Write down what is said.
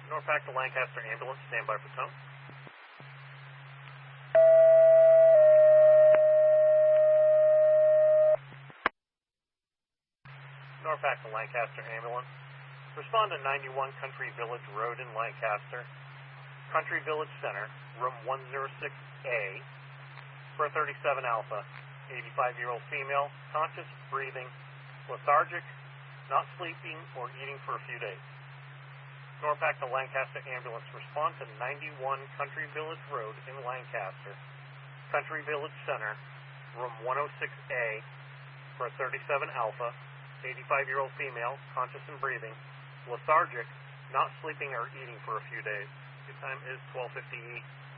Norpac to Lancaster ambulance, standby for tone. Norpac to Lancaster ambulance. Respond to 91 Country Village Road in Lancaster, Country Village Center, room 106A, for a 37 Alpha, 85-year-old female, conscious, breathing, lethargic, not sleeping or eating for a few days. Norpac to Lancaster ambulance, respond to 91 Country Village Road in Lancaster, Country Village Center, room 106A, for a 37 Alpha, 85-year-old female, conscious and breathing, lethargic, not sleeping or eating for a few days. Good time is 12:50